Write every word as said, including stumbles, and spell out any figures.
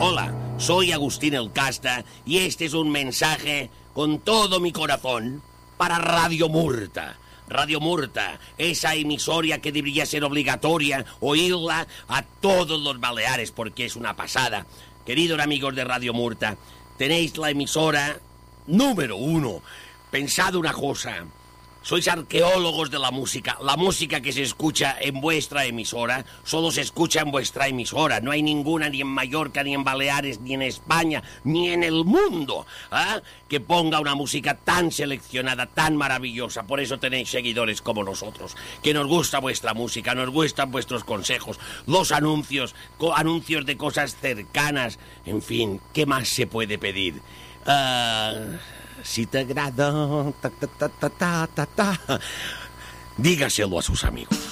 Hola, soy Agustín el Casta y este es un mensaje con todo mi corazón para Radio Murta. Radio Murta, esa emisora que debería ser obligatoria oírla a todos los Baleares porque es una pasada. Queridos amigos de Radio Murta, tenéis la emisora número uno. Pensad una cosa, sois arqueólogos de la música. La música que se escucha en vuestra emisora solo se escucha en vuestra emisora. No hay ninguna ni en Mallorca, ni en Baleares, ni en España, ni en el mundo, ¿eh? que ponga una música tan seleccionada, tan maravillosa. Por eso tenéis seguidores como nosotros, que nos gusta vuestra música, nos gustan vuestros consejos, los anuncios, co- anuncios de cosas cercanas. En fin, ¿qué más se puede pedir? Uh, si te agrada, ta, ta, ta, ta, ta, ta, ta. Dígaselo a sus amigos.